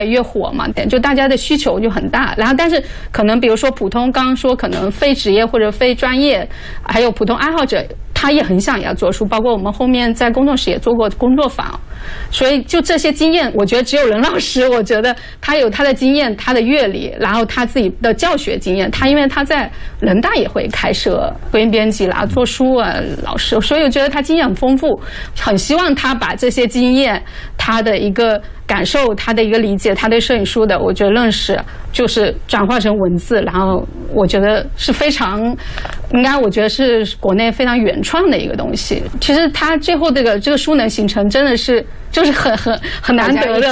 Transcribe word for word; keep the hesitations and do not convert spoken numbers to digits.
越火嘛，就大家的需求就很大。然后，但是可能比如说普通，刚刚说可能非职业或者非专业，还有普通爱好者，他也很想要做书。包括我们后面在工作室也做过工作坊，所以就这些经验，我觉得只有任老师，我觉得他有他的经验，他的阅历，然后他自己的教学经验。他因为他在人大也会开设播音编辑啦、做书啊老师，所以我觉得他经验很丰富，很希望他把这些经验，他的一个感受，他的一个理解，他对摄影书的，我觉得认识就是转化成文字，然后我觉得是非常，应该我觉得是国内非常原创的一个东西。其实他最后这个这个书能形成，真的是就是很很很难得的。